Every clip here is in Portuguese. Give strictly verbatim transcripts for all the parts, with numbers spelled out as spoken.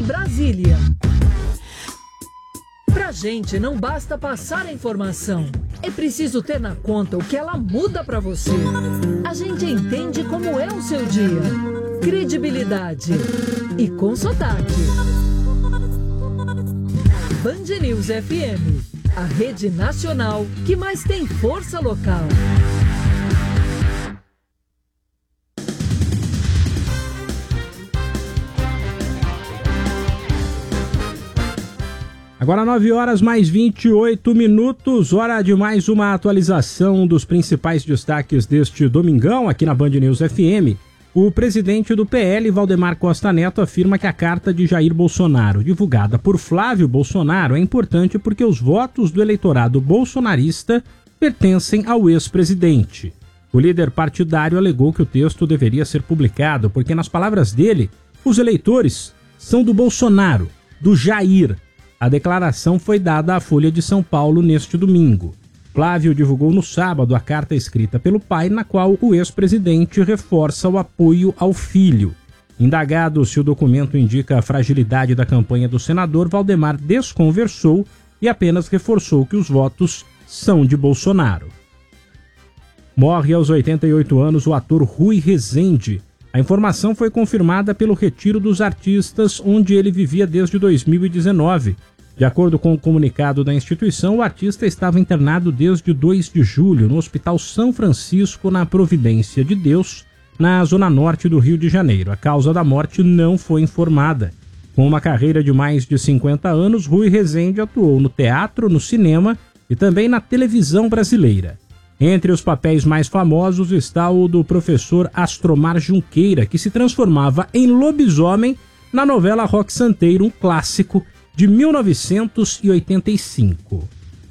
Brasília. Pra gente não basta passar a informação, é preciso ter na conta o que ela muda pra você. A gente entende como é o seu dia. Credibilidade e com sotaque. Band News F M, a rede nacional que mais tem força local. Agora nove horas mais vinte e oito minutos, hora de mais uma atualização dos principais destaques deste domingão aqui na Band News F M. O presidente do P L, Valdemar Costa Neto, afirma que a carta de Jair Bolsonaro, divulgada por Flávio Bolsonaro, é importante porque os votos do eleitorado bolsonarista pertencem ao ex-presidente. O líder partidário alegou que o texto deveria ser publicado porque, nas palavras dele, os eleitores são do Bolsonaro, do Jair. A declaração foi dada à Folha de São Paulo neste domingo. Flávio divulgou no sábado a carta escrita pelo pai, na qual o ex-presidente reforça o apoio ao filho. Indagado se o documento indica a fragilidade da campanha do senador, Valdemar desconversou e apenas reforçou que os votos são de Bolsonaro. Morre aos oitenta e oito anos o ator Rui Rezende. A informação foi confirmada pelo Retiro dos Artistas, onde ele vivia desde dois mil e dezenove. De acordo com o comunicado da instituição, o artista estava internado desde dois de julho no Hospital São Francisco, na Providência de Deus, na zona norte do Rio de Janeiro. A causa da morte não foi informada. Com uma carreira de mais de cinquenta anos, Rui Rezende atuou no teatro, no cinema e também na televisão brasileira. Entre os papéis mais famosos está o do professor Astromar Junqueira, que se transformava em lobisomem na novela Roque Santeiro, um clássico de mil novecentos e oitenta e cinco.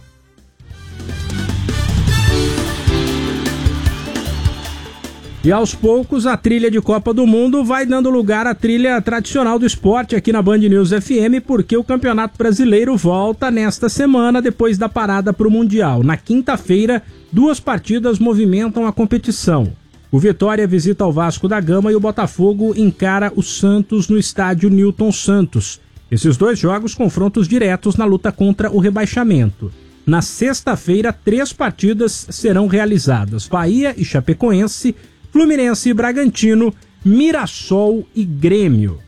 E aos poucos a trilha de Copa do Mundo vai dando lugar à trilha tradicional do esporte aqui na Band News F M, porque o Campeonato Brasileiro volta nesta semana depois da parada para o Mundial. Na quinta-feira, duas partidas movimentam a competição. O Vitória visita o Vasco da Gama e o Botafogo encara o Santos no estádio Newton Santos. Esses dois jogos confrontos diretos na luta contra o rebaixamento. Na sexta-feira, três partidas serão realizadas: Bahia e Chapecoense, Fluminense e Bragantino, Mirassol e Grêmio.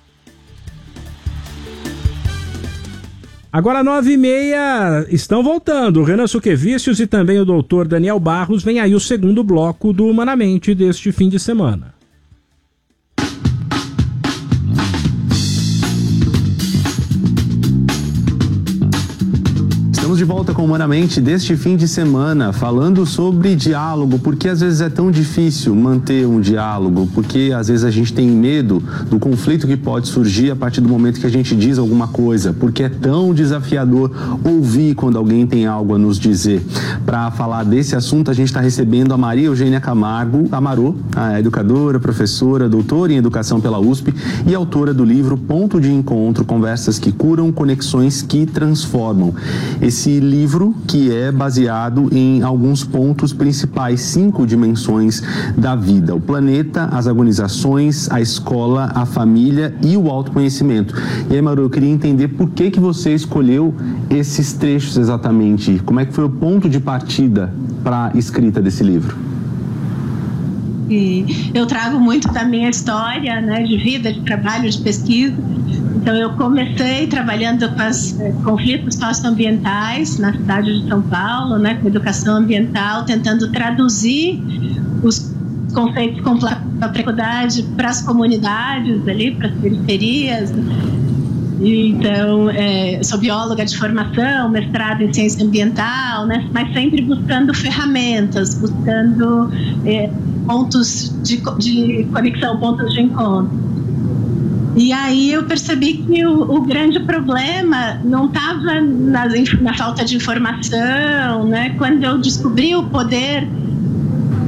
Agora nove e meia, estão voltando. O Renan Suquevicius e também o doutor Daniel Barros. Vem aí o segundo bloco do Humanamente deste fim de semana. Estamos de volta com Humanamente deste fim de semana, falando sobre diálogo, porque às vezes é tão difícil manter um diálogo, porque às vezes a gente tem medo do conflito que pode surgir a partir do momento que a gente diz alguma coisa, porque é tão desafiador ouvir quando alguém tem algo a nos dizer. Para falar desse assunto, a gente está recebendo a Maria Eugênia Camargo Amarô, a educadora, professora, doutora em educação pela U S P e autora do livro Ponto de Encontro, Conversas que Curam, Conexões que Transformam. Esse Esse livro que é baseado em alguns pontos principais, cinco dimensões da vida: o planeta, as agonizações, a escola, a família e o autoconhecimento. E aí, Maru, eu queria entender por que que você escolheu esses trechos exatamente. Como é que foi o ponto de partida para a escrita desse livro? E eu trago muito da minha história, né, de vida, de trabalho, de pesquisa. Então, eu comecei trabalhando com os eh, conflitos socioambientais na cidade de São Paulo, né, com educação ambiental, tentando traduzir os conceitos com propriedade para as comunidades ali, para as periferias. Então, é, sou bióloga de formação, mestrado em ciência ambiental, né, mas sempre buscando ferramentas, buscando é, pontos de, de conexão, pontos de encontro. E aí eu percebi que o, o grande problema não estava na, na falta de informação, né? Quando eu descobri o poder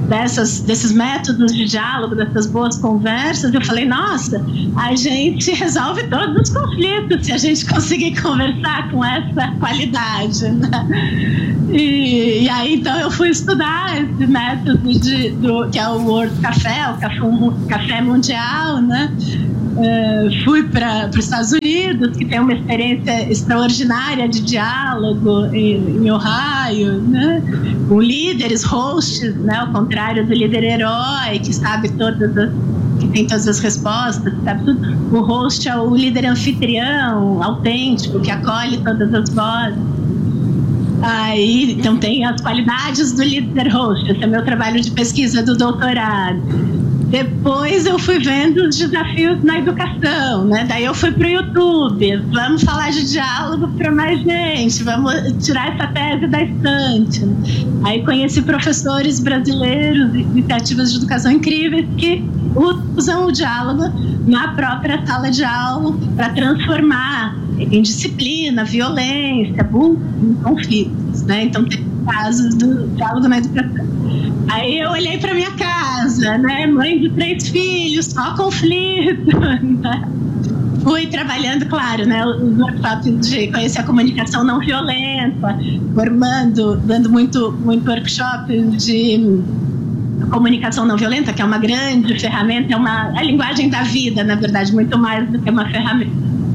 dessas, desses métodos de diálogo, dessas boas conversas, eu falei, nossa, a gente resolve todos os conflitos se a gente conseguir conversar com essa qualidade, né? E, e aí, então, eu fui estudar esse método de, do, que é o World Café, o Café, Café Mundial, né? Uh, fui para os Estados Unidos, que tem uma experiência extraordinária de diálogo em, em Ohio, né? Com líderes, hosts, né? Ao contrário do líder herói, que sabe todas as, que tem todas as respostas, sabe tudo. O host é o líder anfitrião, autêntico, que acolhe todas as vozes. Aí, então tem as qualidades do líder host, esse é meu trabalho de pesquisa do doutorado. Depois eu fui vendo os desafios na educação, né? Daí eu fui para o YouTube, vamos falar de diálogo para mais gente, vamos tirar essa tese da estante. Aí conheci professores brasileiros e iniciativas de educação incríveis que usam o diálogo na própria sala de aula para transformar em disciplina, violência, bullying, conflitos, né? Então tem casos do diálogo na educação. Aí eu olhei para minha casa, né? Mãe de três filhos, só conflito, né? Fui trabalhando, claro, né? Os workshops de conhecer a comunicação não violenta, formando, dando muito, muito workshop de comunicação não violenta, que é uma grande ferramenta, é uma, a linguagem da vida, na verdade, muito mais do que uma ferramenta.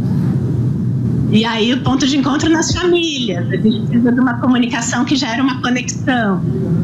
E aí o ponto de encontro nas famílias, a gente precisa de uma comunicação que gera uma conexão.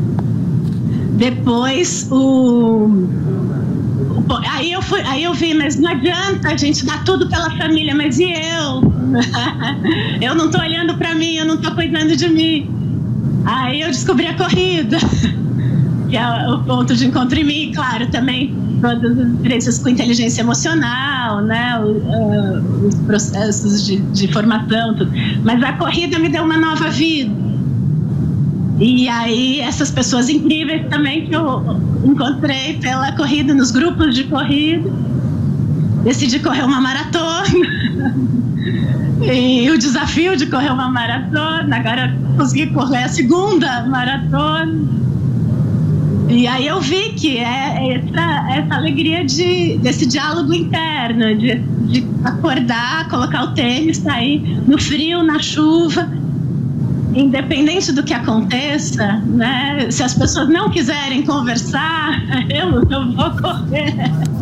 Depois o, o aí eu fui, aí eu vi, mas não adianta a gente dar tudo pela família, mas e eu? Eu não estou olhando para mim, eu não estou cuidando de mim. Aí eu descobri a corrida, que é o ponto de encontro em mim, claro, também todas as experiências com inteligência emocional, né, os processos de, de formação, tudo. Mas a corrida me deu uma nova vida. E aí essas pessoas incríveis também que eu encontrei pela corrida, nos grupos de corrida, decidi correr uma maratona. E o desafio de correr uma maratona, agora eu consegui correr a segunda maratona. E aí eu vi que é essa, essa alegria de, desse diálogo interno, de, de acordar, colocar o tênis, sair no frio, na chuva, independente do que aconteça, né? Se as pessoas não quiserem conversar, eu, eu vou correr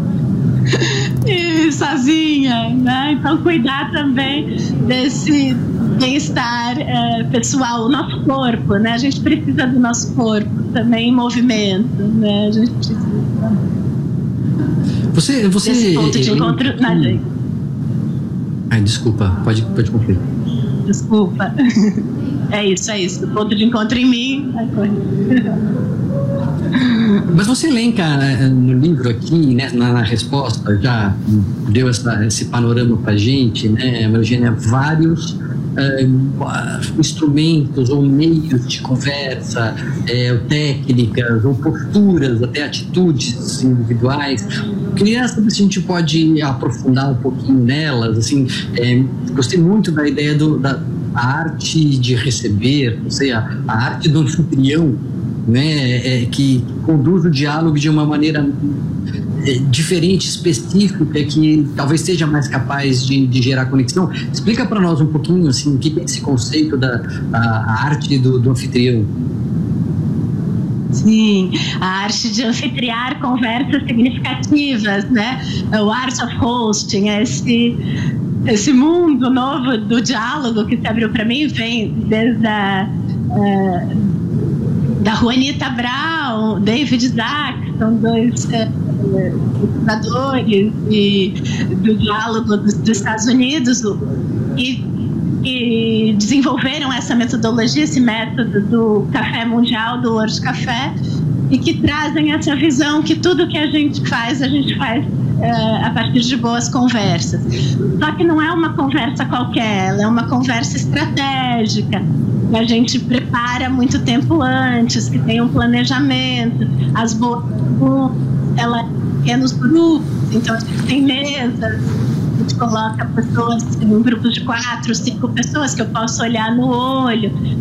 e sozinha, né? Então cuidar também desse bem-estar é, pessoal, o nosso corpo, né? A gente precisa do nosso corpo também em movimento, né? A gente precisa você, você desse ponto de encontro na gente. Ai, desculpa, pode, pode concluir. Desculpa. É isso, é isso. O ponto de encontro em mim. Mas você elenca no livro aqui, né, na, na resposta, já deu essa, esse panorama pra gente, né, Marigênia, vários uh, instrumentos ou meios de conversa, é, técnicas ou posturas, até atitudes individuais. Queria saber se a gente pode aprofundar um pouquinho nelas. Assim, é, gostei muito da ideia do, da a arte de receber, ou seja, a arte do anfitrião, né, é, que conduz o diálogo de uma maneira é, diferente, específica, que talvez seja mais capaz de, de gerar conexão. Explica para nós um pouquinho assim, o que é esse conceito da a, a arte do, do anfitrião. Sim, a arte de anfitriar conversas significativas, né? O art of hosting, esse esse mundo novo do diálogo que se abriu para mim vem desde a uh, da Juanita Brown, David Isaac, são dois fundadores e do diálogo dos, dos Estados Unidos e, e desenvolveram essa metodologia, esse método do café mundial, do World Café, e que trazem essa visão que tudo que a gente faz, a gente faz uh, a partir de boas conversas. Só que não é uma conversa qualquer, ela é uma conversa estratégica, que a gente prepara muito tempo antes, que tem um planejamento, as boas, ela é pequenos grupos, então a gente tem mesas, a gente coloca pessoas em grupos de quatro, cinco pessoas que eu posso olhar no olho.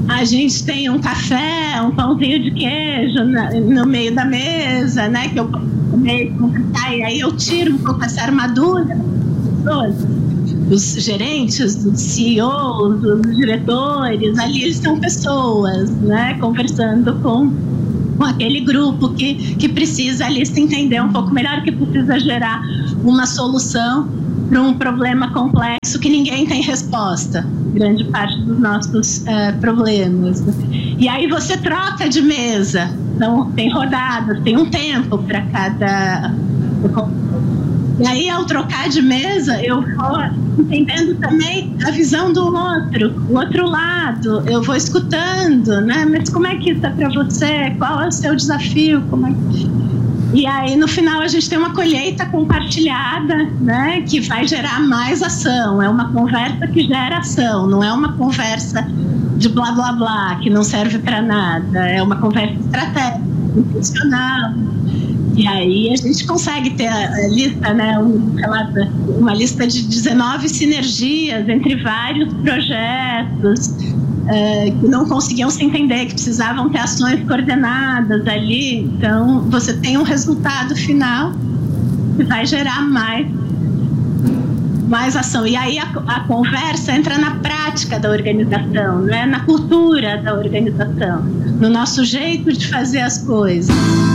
a gente tem um café, um pãozinho de queijo na, no meio da mesa, né? Que eu comer com café, e aí eu tiro um pouco essa armadura das pessoas, dos gerentes, dos C E Os, dos diretores. Ali eles são pessoas, né? Conversando com, com aquele grupo que, que precisa ali se entender um pouco melhor, que precisa gerar uma solução para um problema complexo que ninguém tem resposta, grande parte dos nossos uh, problemas. E aí você troca de mesa, então tem rodadas, tem um tempo para cada... E aí, ao trocar de mesa, eu vou entendendo também a visão do outro, o outro lado, eu vou escutando, né? Mas como é que isso é para você? Qual é o seu desafio? Como é que... E aí, no final, a gente tem uma colheita compartilhada, né, que vai gerar mais ação. É uma conversa que gera ação, não é uma conversa de blá, blá, blá, que não serve para nada. É uma conversa estratégica, intencional. E aí a gente consegue ter a, a lista, né, um, uma lista de dezenove sinergias entre vários projetos, É, que não conseguiam se entender, que precisavam ter ações coordenadas ali. Então, você tem um resultado final que vai gerar mais, mais ação. E aí a, a conversa entra na prática da organização, né? Na cultura da organização, no nosso jeito de fazer as coisas.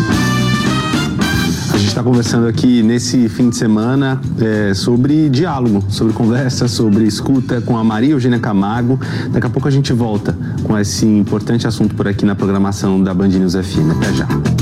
A gente está conversando aqui nesse fim de semana é, sobre diálogo, sobre conversa, sobre escuta com a Maria Eugênia Camargo. Daqui a pouco a gente volta com esse importante assunto por aqui na programação da Band News F M. Até já.